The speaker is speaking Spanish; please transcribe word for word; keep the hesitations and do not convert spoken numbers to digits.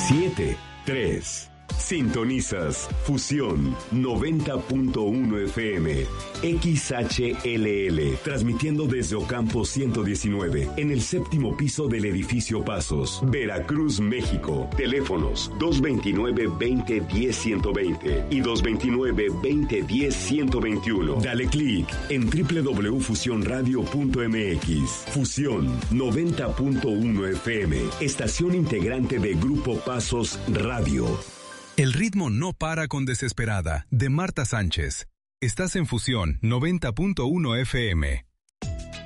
siete tres. Sintonizas Fusión noventa punto uno F M, X H L L, transmitiendo desde Ocampo ciento diecinueve, en el séptimo piso del edificio Pasos, Veracruz, México. Teléfonos dos veintinueve, veinte, diez, ciento veinte y dos veintinueve, veinte, diez, ciento veintiuno. Dale clic en doble u doble u doble u punto fusión radio punto m x. Fusión noventa punto uno F M, estación integrante de Grupo Pasos Radio. El ritmo no para con Desesperada, de Marta Sánchez. Estás en Fusión noventa punto uno F M.